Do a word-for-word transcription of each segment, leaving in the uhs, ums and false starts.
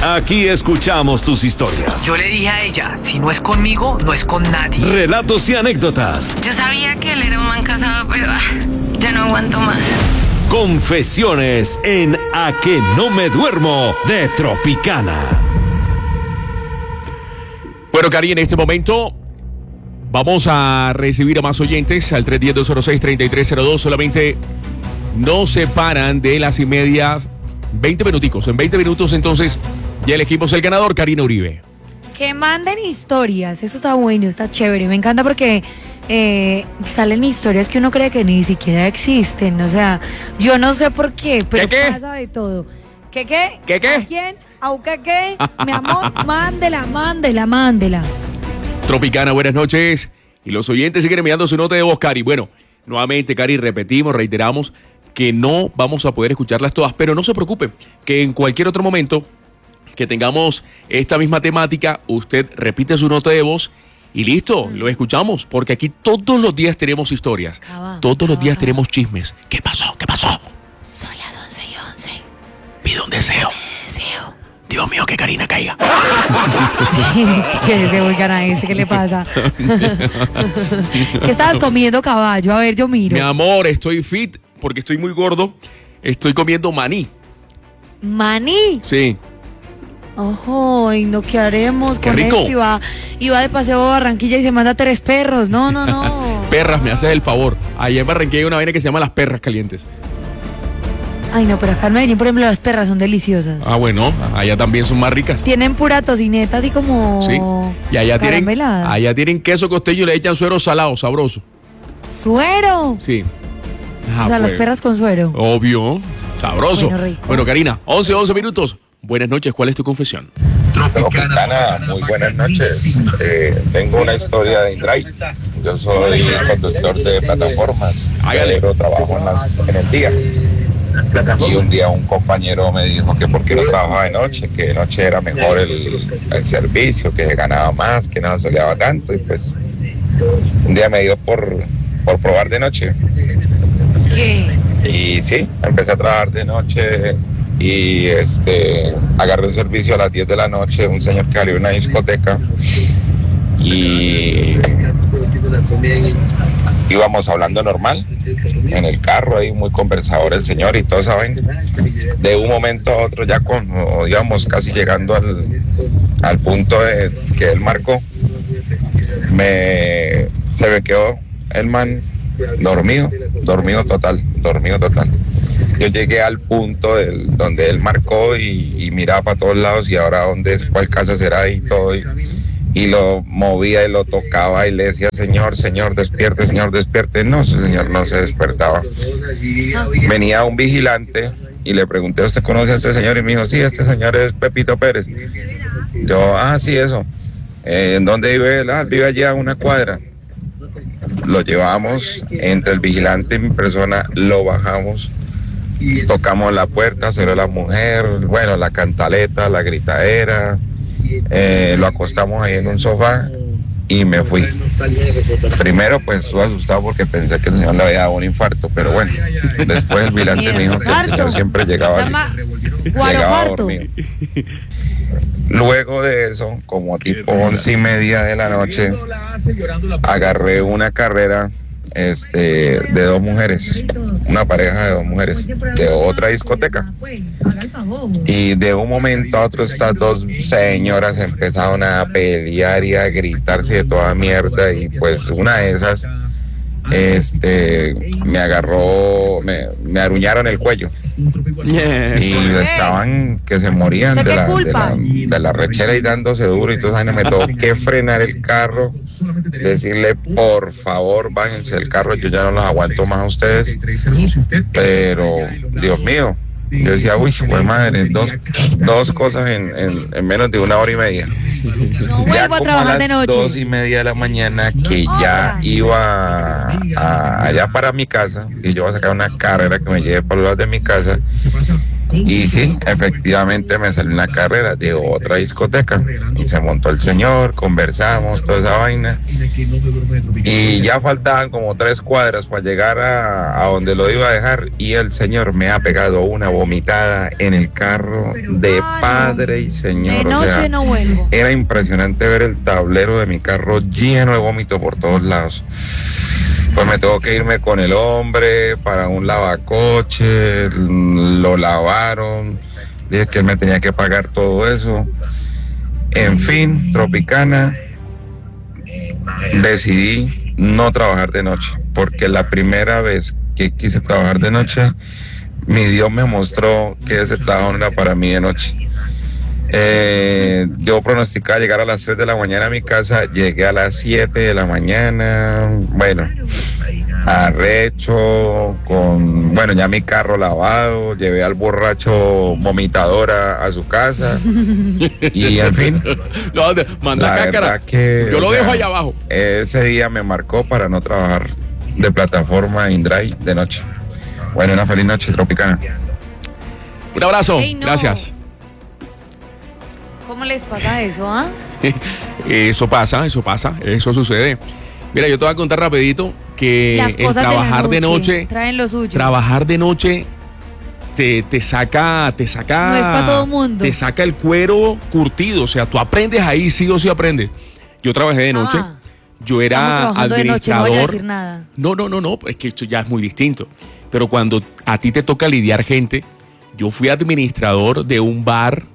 Aquí escuchamos tus historias. Yo le dije a ella, si no es conmigo, no es con nadie. Relatos y anécdotas. Yo sabía que él era un man casado, pero ah, ya no aguanto más. Confesiones en A que no me duermo de Tropicana. Bueno, Cari, en este momento vamos a recibir a más oyentes al tres uno cero, dos cero seis, tres tres cero dos. Solamente nos separan de las y medias veinte minuticos. En veinte minutos, entonces, ya elegimos el ganador, Karina Uribe. Que manden historias, eso está bueno, está chévere. Me encanta porque eh, salen historias que uno cree que ni siquiera existen. O sea, yo no sé por qué, pero ¿Qué, qué? pasa de todo. ¿Qué qué? ¿Qué, qué? ¿A quién? ¿A qué qué? Mi amor, mándela, mándela, mándela. Tropicana, buenas noches. Y los oyentes siguen enviando su nota de voz, Cari. Bueno, nuevamente, Cari, repetimos, reiteramos que no vamos a poder escucharlas todas, pero no se preocupe, que en cualquier otro momento que tengamos esta misma temática, usted repite su nota de voz y listo, lo escuchamos, porque aquí todos los días tenemos historias, Cava, todos los cava, días cava. tenemos chismes. ¿Qué pasó? ¿Qué pasó? Son las once y once. Pido un deseo. Deseo. Dios mío, que Karina caiga. ¿Qué deseo, oigan a este? ¿Qué le pasa? ¿Qué estabas comiendo, caballo? A ver, yo miro. Mi amor, estoy fit porque estoy muy gordo. Estoy comiendo maní. Maní. Sí. Ojo, y no, ¿qué haremos Qué con rico. esto? Y va, y va de paseo a Barranquilla y se manda tres perros. No, no, no. Perras, me haces el favor. Allá en Barranquilla hay una vaina que se llama las perras calientes. Ay, no, pero acá en Medellín, por ejemplo, las perras son deliciosas. Ah, bueno, allá también son más ricas. Tienen pura tocineta, así como Sí. Y allá tienen, caramelada. allá tienen queso costeño y le echan suero salado, sabroso. ¡Suero! Sí. Ah, O sea, las pues, perras con suero. Obvio. Sabroso. Bueno, rico. Bueno, Karina, once, once minutos. Buenas noches, ¿cuál es tu confesión? Tropicana, muy buenas noches. Eh, tengo una historia de InDrive. Yo soy conductor de plataformas. Hágale. Pero trabajo en, las, en el día. Y un día un compañero me dijo que por qué no trabajaba de noche, que de noche era mejor el, el servicio, que se ganaba más, que no se soleaba tanto. Y pues un día me dio por, por probar de noche. ¿Qué? Y sí, empecé a trabajar de noche y este agarré un servicio a las diez de la noche, un señor que salió de una discoteca y íbamos hablando normal en el carro, ahí muy conversador el señor y toda esa vaina. De un momento a otro, ya cuando íbamos casi llegando al, al punto de, que él marcó, me, se me quedó el man dormido, dormido total, dormido total. Yo llegué al punto del, donde él marcó y, y miraba para todos lados y ahora dónde es, cuál casa será y todo. Y, y lo movía y lo tocaba y le decía, señor, señor, despierte, señor, despierte. No, ese señor no se despertaba. Venía un vigilante y le pregunté, ¿usted conoce a este señor? Y me dijo, sí, este señor es Pepito Pérez. Yo, ah, sí, eso. Eh, ¿En dónde vive él? Ah, vive allá a una cuadra. Lo llevamos entre el vigilante y mi persona, lo bajamos, tocamos la puerta, salió la mujer, bueno, la cantaleta, la gritadera, eh, lo acostamos ahí en un sofá y me fui. Primero pues estuve asustado porque pensé que el señor le había dado un infarto, pero bueno, después el vigilante me dijo que el señor siempre llegaba así, llegaba dormido. Luego de eso, como tipo once y media de la noche, agarré una carrera este, de dos mujeres, una pareja de dos mujeres, de otra discoteca. Y de un momento a otro estas dos señoras empezaron a pelear y a gritarse de toda mierda y pues una de esas este me agarró, me, me aruñaron el cuello y estaban que se morían de la, de, la, de la rechera y dándose duro y todo eso. Me tuvo que frenar el carro, decirle por favor bájense del carro, yo ya no los aguanto más a ustedes, pero Dios mío, yo decía, uy, pues madre, dos, dos cosas en, en, en menos de una hora y media. No Ya vuelvo a como trabajar a de las noche. dos y media de la mañana que ya iba a- allá para mi casa y yo voy a sacar una carrera que me lleve para los lados de mi casa Y sí, efectivamente me salió una carrera de otra discoteca y se montó el señor, conversamos, toda esa vaina y ya faltaban como tres cuadras para llegar a, a donde lo iba a dejar y el señor me ha pegado una vomitada en el carro de padre y señor. De noche o sea, no vuelvo. era impresionante ver el tablero de mi carro lleno de vómito por todos lados. Pues me tengo que irme con el hombre para un lavacoche, lo lavaron, dije que él me tenía que pagar todo eso. En fin, Tropicana, decidí no trabajar de noche, porque la primera vez que quise trabajar de noche, mi Dios me mostró que ese trabajo no era para mí de noche. Eh, yo pronosticaba llegar a las tres de la mañana a mi casa, llegué a las siete de la mañana, bueno, arrecho, con, bueno, ya mi carro lavado, llevé al borracho vomitador a, a su casa, y en fin, No, de- manda la cácara. verdad que, Yo lo o dejo sea, allá abajo. ese día me marcó para no trabajar de plataforma InDrive de noche. Bueno, una feliz noche, Tropicana. Un abrazo. Ey, no. Gracias. ¿Cómo les pasa eso, ah? Eso pasa, eso pasa, eso sucede. Mira, yo te voy a contar rapidito que Las el cosas trabajar de de la noche, traen lo suyo. trabajar de noche te, te saca, te saca, No es pa' todo mundo. te saca el cuero curtido, o sea, tú aprendes ahí, sí o sí aprendes. Yo trabajé de noche, Ah, yo Estamos era trabajando de noche, no voy a administrador. decir nada. No, no, no, no, es que esto ya es muy distinto. Pero cuando a ti te toca lidiar gente, yo fui administrador de un bar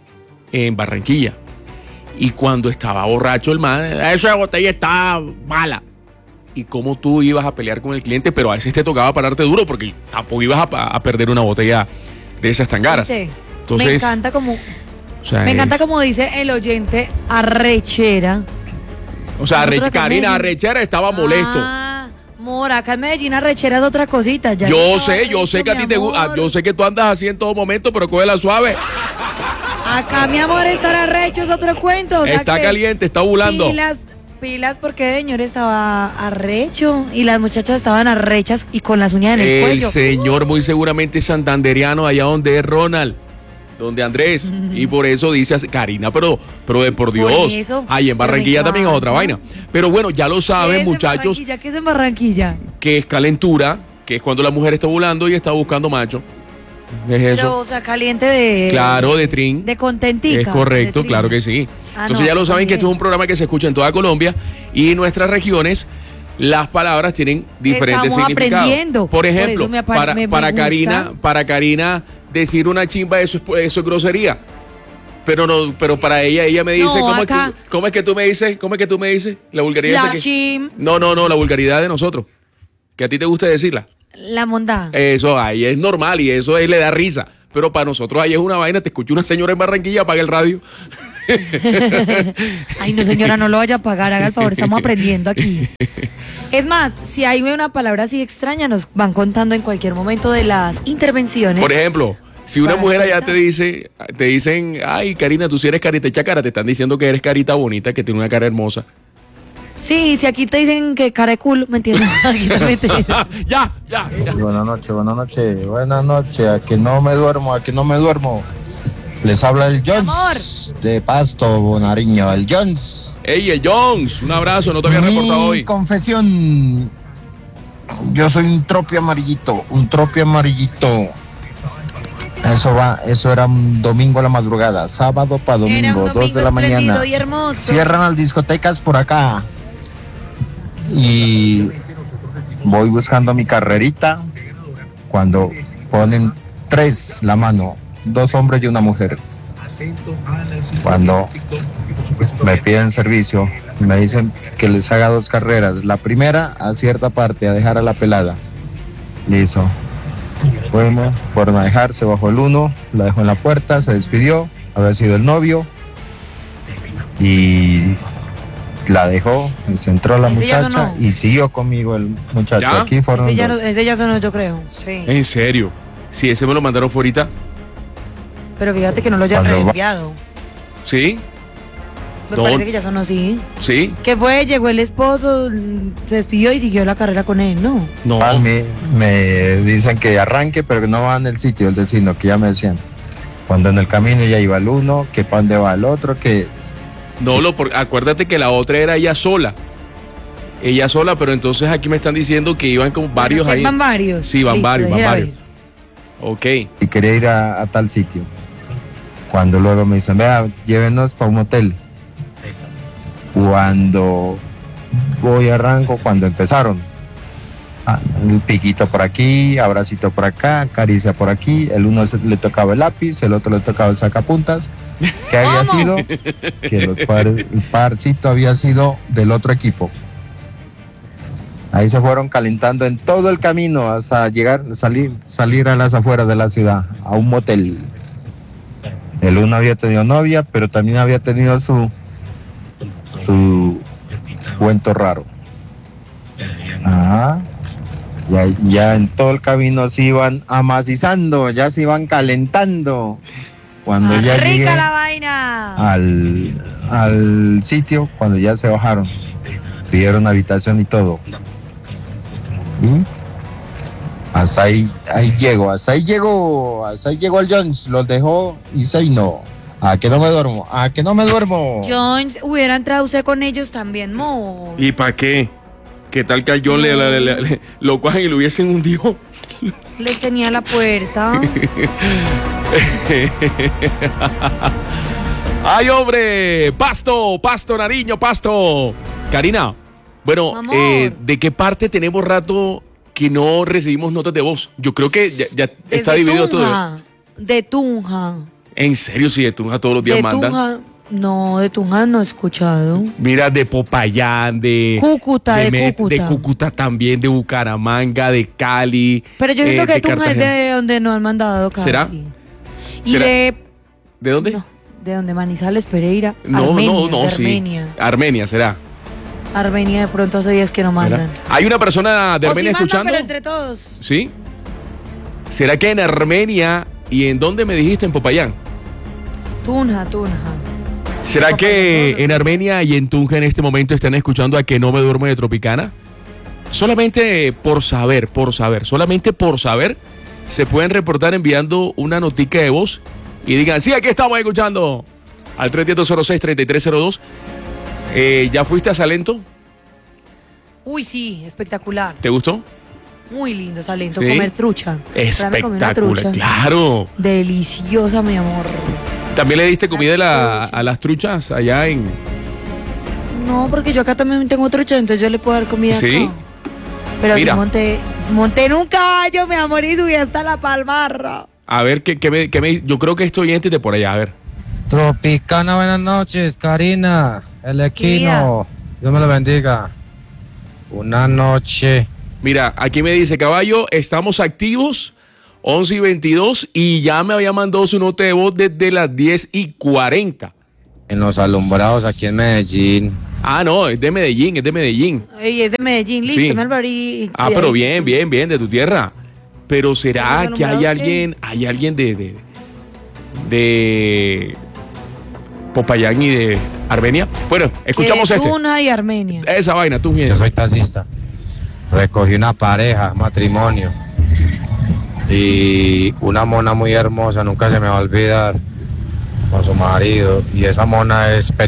en Barranquilla. Y cuando estaba borracho el man, esa botella está mala. Y cómo tú ibas a pelear con el cliente, pero a veces te tocaba pararte duro porque tampoco ibas a, a perder una botella de esas tangaras. Sí. Entonces, me encanta como, o sea, me encanta es- como dice el oyente arrechera. O sea, nosotros Re- acá en Karina Medellín- Arrechera estaba molesto. Ah, Mora, acá en Medellín arrechera es otra cosita. Ya Yo estaba sé, yo sé arrecho, que a mi ti te gusta, amor. yo sé que tú andas así en todo momento, pero cógela suave. Acá, mi amor, estar arrecho es otro cuento. O sea Está que caliente, está ovulando. Pilas, pilas, porque el señor estaba arrecho y las muchachas estaban arrechas y con las uñas en el, El cuello. señor muy seguramente santanderiano, allá donde es Ronald, donde Andrés, y por eso dice así, Karina, pero, pero de por Dios, Por eso, ahí en pero me Barranquilla también es otra encanta. vaina. Pero bueno, ya lo ¿Qué es saben, en muchachos, Barranquilla? ¿Qué es en Barranquilla? que es calentura, que es cuando la mujer está ovulando y está buscando macho. Es Pero, eso. o sea, caliente de... Claro, de trin. De contentica. Es correcto, de claro que trin. sí. Ah, Entonces no, ya lo saben que también. esto es un programa que se escucha en toda Colombia y en nuestras regiones las palabras tienen diferentes Estamos significados. aprendiendo. Por Por ejemplo, eso me apa- para, me- me para gusta. Karina, para Karina decir una chimba eso es, eso es grosería. Pero no, pero para ella ella me dice, No, ¿cómo, acá- es que, ¿cómo es que tú me dices? ¿Cómo es que tú me dices? La vulgaridad La esa que- chim, No, no, no, la vulgaridad de nosotros. Que a ti te gusta decirla. la mondá. Eso ahí es normal y eso ahí le da risa. Pero para nosotros ahí es una vaina, te escucho una señora en Barranquilla, apaga el radio. Ay, no, señora, no lo vaya a pagar, haga el favor, estamos aprendiendo aquí. Es más, si hay una palabra así extraña, nos van contando en cualquier momento de las intervenciones. Por ejemplo, si una Para mujer allá empezar. te dice, te dicen, ay, Karina, tú si eres carita hecha cara, te están diciendo que eres carita bonita, que tiene una cara hermosa. Sí, si aquí te dicen que cara de culo, ¿me entiendes? Aquí también te dicen. ya, ya, ya. Buenas noches, buenas noches, buenas noches. A que no me duermo, a que no me duermo. Les habla el Jones de Pasto, Bonariño, el Jones. Ey, el Jones, un abrazo, no te había reportado Mi hoy. confesión. Yo soy un tropio amarillito, un tropio amarillito. Eso va, eso era un domingo a la madrugada, sábado para Era un domingo, dos domingo de la mañana. espléndido y hermoso. Cierran las discotecas por acá. Y voy buscando mi carrerita cuando ponen tres la mano, dos hombres y una mujer. Cuando me piden servicio, me dicen que les haga dos carreras. La primera a cierta parte, a dejar a la pelada. Listo. Fuimos, fueron a dejar, se bajó el uno, la dejó en la puerta, se despidió, había sido el novio. Y la dejó, y se entró la Ese ya muchacha sonó. y siguió conmigo el muchacho. ¿Ya? Aquí fueron Ese ya, no- dos. ese ya sonó, yo creo. Sí. En serio. Si ese me lo mandaron fuera, Pero fíjate que no lo hayan Cuando va- reenviado. ¿sí? Me No. parece que ya son así. ¿Sí? Que fue, llegó el esposo, se despidió y siguió la carrera con él, ¿no? No. A mí me dicen que arranque, pero que no va en el sitio, el destino, que ya me decían. Cuando en el camino ya iba el uno, que para dónde va el otro, que No, lo, por- acuérdate que la otra era ella sola. Ella sola, pero entonces aquí me están diciendo que iban con varios Bueno, que ahí. Van varios. Sí, van Listo, varios, van déjela varios. ir. Ok. y quería ir a, a tal sitio. Cuando luego me dicen, vea, llévenos para un hotel. Cuando voy arranco, cuando empezaron. Ah, el piquito por aquí, abracito por acá, caricia por aquí. El uno se- le tocaba el lápiz, el otro le tocaba el sacapuntas. ¿Qué había ¿Cómo? sido? Que los par- el parcito había sido del otro equipo. Ahí se fueron calentando en todo el camino hasta llegar, salir, salir a las afueras de la ciudad, a un motel. El uno había tenido novia, pero también había tenido su su cuento raro. Ah, ya, ya en todo el camino se iban amacizando, ya se iban calentando. Cuando Ah, ya rica llegué la vaina. al, al sitio, cuando ya se bajaron, pidieron habitación y todo. ¿Y? Hasta ahí, ahí llego, hasta ahí llegó, hasta ahí llegó el Jones, los dejó y se vino. ¿A que no me duermo? ¿A que no me duermo? Jones, hubiera entrado usted con ellos también, mo. ¿Y para qué? ¿Qué tal que al John le, le- le- le- lo cojan y lo hubiesen hundido? Les tenía la puerta. ¡Ay, hombre! ¡Pasto! ¡Pasto, Nariño! ¡Pasto! Karina, bueno, Amor. eh, ¿de qué parte tenemos rato que no recibimos notas de voz? Yo creo que ya, ya está Desde dividido todo. Tunja. De Tunja. En serio, sí, de Tunja todos los días De mandan. Tunja. No, de Tunja no he escuchado. Mira, de Popayán, de... Cúcuta, de Me- Cúcuta. De Cúcuta también, de Bucaramanga, de Cali. Pero yo siento eh, que de Tunja es Cartagena. de donde no han mandado casi. ¿Será? Y ¿Será? de... ¿De dónde? No, de donde Manizales, Pereira. No, Armenia, no, no, de sí. Armenia. Armenia, será. Armenia de pronto hace días que no ¿Será? mandan. Hay una persona de O Armenia sí mandan, escuchando. pero entre todos. ¿Sí? ¿Será que en Armenia y en dónde me dijiste en Popayán? Tunja, Tunja. ¿Será Popayán, que no, no. en Armenia y en Tunja en este momento están escuchando a Que No Me Duermo de Tropicana? Solamente por saber, por saber, solamente por saber, se pueden reportar enviando una notica de voz y digan, sí, aquí estamos escuchando al tres uno cero cero seis, tres tres cero dos. Eh, ¿Ya fuiste a Salento? Uy, sí, espectacular. ¿Te gustó? Muy lindo Salento, ¿Sí? comer trucha. Otra vez comí una Espectacular, trucha. claro. Deliciosa, mi amor. ¿También le diste comida a, la- a las truchas allá en...? No, porque yo acá también tengo trucha, entonces yo le puedo dar comida ¿Sí? acá. Pero Mira. sí monté, monté en un caballo, mi amor, y subí hasta la palmarra. A ver, ¿qué, qué me, qué me- yo creo que estoy oyente de por allá, a ver. Tropicana, buenas noches, Karina, el Equino, Dios me lo bendiga. Una noche. Mira, aquí me dice, caballo, estamos activos, once y veintidós, y ya me había mandado su nota de voz desde las diez y cuarenta. En los alumbrados aquí en Medellín. Ah, no, es de Medellín, es de Medellín. Y es de Medellín, listo, Sí. me alvarí. Ah, pero bien, bien, bien, de tu tierra. Pero ¿será ¿Los que hay alumbrados qué? alguien, hay alguien de, de, de Popayán y de Armenia? Bueno, escuchamos de este. Tuna y Armenia. Esa vaina, tú bien. Yo soy taxista. Recogí una pareja, matrimonio. Y una mona muy hermosa, nunca se me va a olvidar, con su marido. Y esa mona es